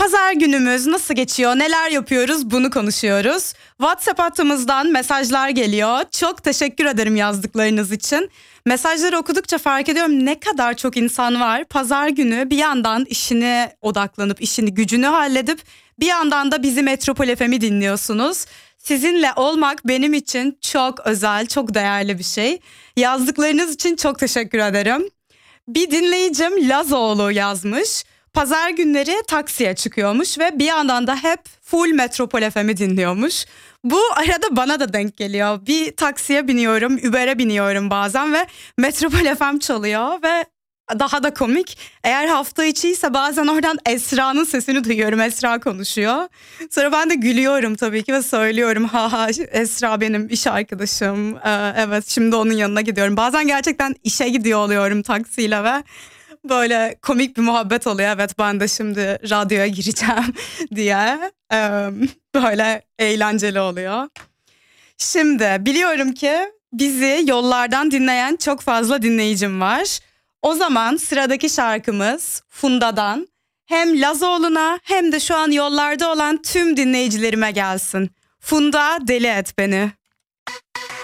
Pazar günümüz nasıl geçiyor, neler yapıyoruz bunu konuşuyoruz. WhatsApp hattımızdan mesajlar geliyor. Çok teşekkür ederim yazdıklarınız için. Mesajları okudukça fark ediyorum ne kadar çok insan var. Pazar günü bir yandan işine odaklanıp, işini gücünü halledip bir yandan da bizi Metropol FM'i dinliyorsunuz. Sizinle olmak benim için çok özel, çok değerli bir şey. Yazdıklarınız için çok teşekkür ederim. Bir dinleyicim Lazoğlu yazmış. Pazar günleri taksiye çıkıyormuş ve bir yandan da hep full Metropol FM'i dinliyormuş. Bu arada bana da denk geliyor. Bir taksiye biniyorum, Uber'e biniyorum bazen ve Metropol FM çalıyor ve daha da komik. Eğer hafta içiyse bazen oradan Esra'nın sesini duyuyorum. Esra konuşuyor. Sonra ben de gülüyorum tabii ki ve söylüyorum. Ha Esra benim iş arkadaşım. Evet, şimdi onun yanına gidiyorum. Bazen gerçekten işe gidiyor oluyorum taksiyle ve böyle komik bir muhabbet oluyor. Evet, ben de şimdi radyoya gireceğim diye. Böyle eğlenceli oluyor. Şimdi biliyorum ki bizi yollardan dinleyen çok fazla dinleyicim var. O zaman sıradaki şarkımız Funda'dan hem Lazoğlu'na hem de şu an yollarda olan tüm dinleyicilerime gelsin. Funda, Deli Et Beni.